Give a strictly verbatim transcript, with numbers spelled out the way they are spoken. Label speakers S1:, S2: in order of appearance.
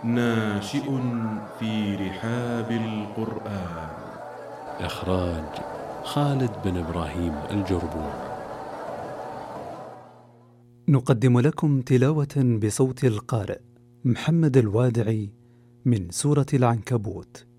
S1: ناشئ في رحاب القرآن.
S2: إخراج خالد بن إبراهيم الجربون.
S3: نقدم لكم تلاوة بصوت القارئ محمد الوادعي من سورة العنكبوت.